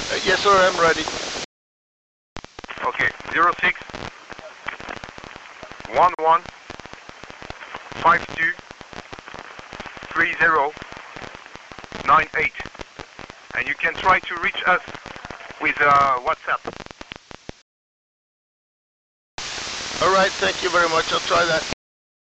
Yes, sir, I'm ready. Okay, 06 11 52 30 98. And you can try to reach us with WhatsApp. All right, thank you very much. I'll try that.